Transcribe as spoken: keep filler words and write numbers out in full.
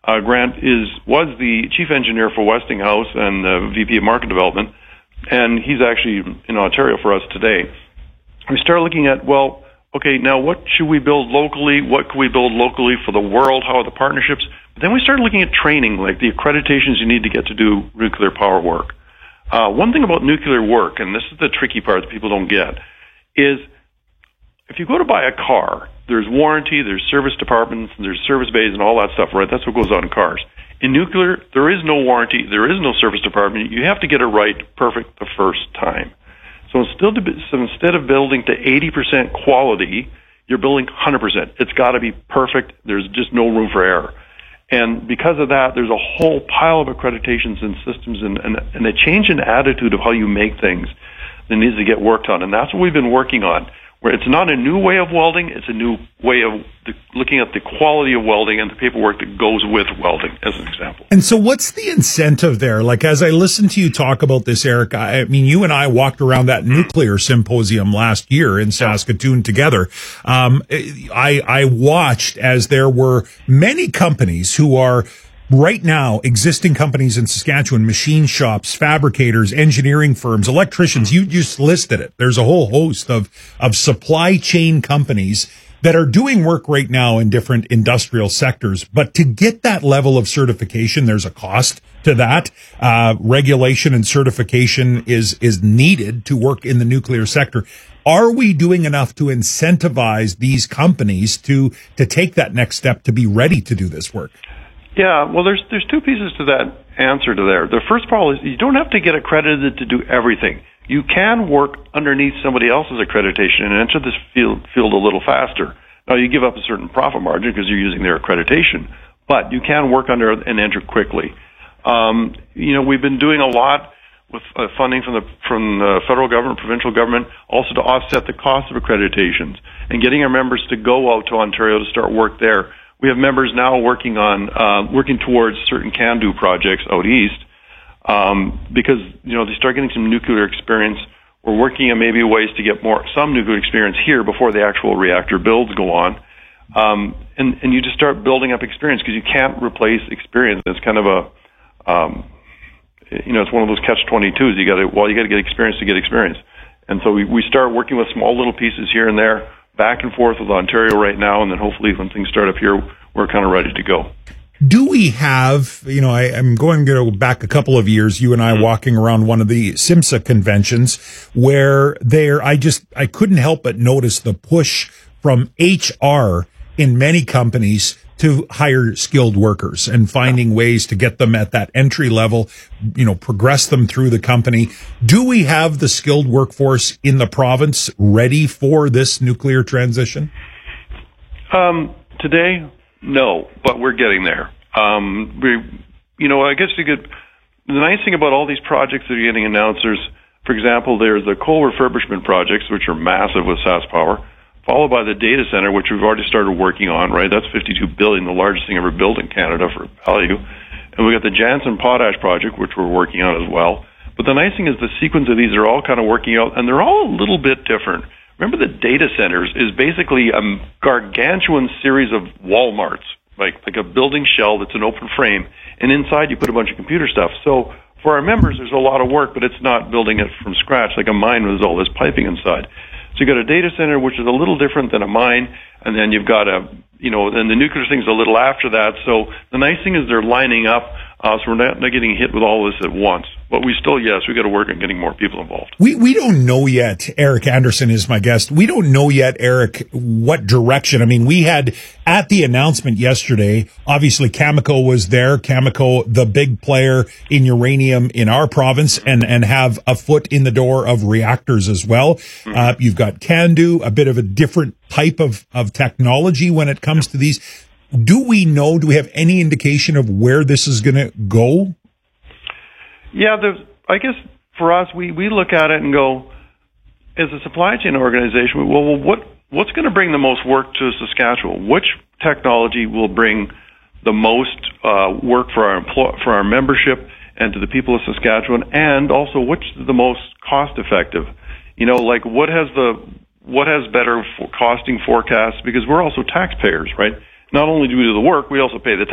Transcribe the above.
Uh, Grant is was the chief engineer for Westinghouse and the V P of market development, and he's actually in Ontario for us today. We started looking at, well, okay, now what should we build locally? What can we build locally for the world? How are the partnerships? But then we started looking at training, like the accreditations you need to get to do nuclear power work. Uh, one thing about nuclear work, and this is the tricky part that people don't get, is if you go to buy a car, there's warranty, there's service departments, there's service bays and all that stuff, right? That's what goes on in cars. In nuclear, there is no warranty, there is no service department. You have to get it right perfect the first time. So instead of, so instead of building to eighty percent quality, you're building one hundred percent. It's got to be perfect. There's just no room for error. And because of that, there's a whole pile of accreditations and systems and, and, and a change in attitude of how you make things that needs to get worked on. And that's what we've been working on, where it's not a new way of welding, it's a new way of the, looking at the quality of welding and the paperwork that goes with welding, as an example. And so what's the incentive there? Like, as I listen to you talk about this, Eric, I, I mean, you and I walked around that nuclear symposium last year in Saskatoon together. Um, I, I watched as there were many companies who are right now, existing companies in Saskatchewan, machine shops, fabricators, engineering firms, electricians, you just listed it. There's a whole host of, of supply chain companies that are doing work right now in different industrial sectors. But to get that level of certification, there's a cost to that. Uh, regulation and certification is, is needed to work in the nuclear sector. Are we doing enough to incentivize these companies to, to take that next step to be ready to do this work? Yeah, well, there's there's two pieces to that answer to there. The first part is you don't have to get accredited to do everything. You can work underneath somebody else's accreditation and enter this field field a little faster. Now, you give up a certain profit margin because you're using their accreditation, but you can work under and enter quickly. Um, you know, we've been doing a lot with uh, funding from the from the federal government, provincial government, also to offset the cost of accreditations and getting our members to go out to Ontario to start work there. We have members now working on uh, working towards certain CANDO projects out east um, because you know they start getting some nuclear experience. We're working on maybe ways to get more some nuclear experience here before the actual reactor builds go on, um, and and you just start building up experience because you can't replace experience. It's kind of a um, you know it's one of those catch twenty-twos. You got to well you got to get experience to get experience, and so we we start working with small little pieces here and there, back and forth with Ontario right now, and then hopefully when things start up here, we're kind of ready to go. Do we have, you know, I, I'm going to go back a couple of years, you and I mm-hmm. walking around one of the SIMSA conventions where there, I just, I couldn't help but notice the push from H R in many companies to hire skilled workers and finding ways to get them at that entry level, you know, progress them through the company. Do we have the skilled workforce in the province ready for this nuclear transition? Um, today, no, but we're getting there. Um, we, you know, I guess you could, the nice thing about all these projects that are getting announced, there's, for example, there's the coal refurbishment projects, which are massive with SaskPower, followed by the data center, which we've already started working on, right? That's fifty-two billion dollars, the largest thing ever built in Canada for value. And we got the Jansen Potash project, which we're working on as well. But the nice thing is the sequence of these are all kind of working out, and they're all a little bit different. Remember, the data centers is basically a gargantuan series of Walmarts, like, like a building shell that's an open frame, and inside you put a bunch of computer stuff. So for our members, there's a lot of work, but it's not building it from scratch like a mine with all this piping inside. So you got a data center, which is a little different than a mine, and then you've got a, you know, then the nuclear thing's a little after that. So the nice thing is they're lining up, uh, so we're not, not getting hit with all this at once. But we still, yes, we got to work on getting more people involved. We we don't know yet. Eric Anderson is my guest. We don't know yet, Eric, what direction. I mean, we had at the announcement yesterday, obviously Cameco was there. Cameco, the big player in uranium in our province, and and have a foot in the door of reactors as well. Mm-hmm. Uh, you've got CANDO, a bit of a different type of of technology when it comes to these. Do we know? Do we have any indication of where this is going to go? Yeah, there's, I guess for us, we, we look at it and go, as a supply chain organization, well, well what what's going to bring the most work to Saskatchewan? Which technology will bring the most uh, work for our employ- for our membership and to the people of Saskatchewan, and also which is the most cost effective? You know, like what has the what has better for costing forecasts? Because we're also taxpayers, right? Not only do we do the work, we also pay the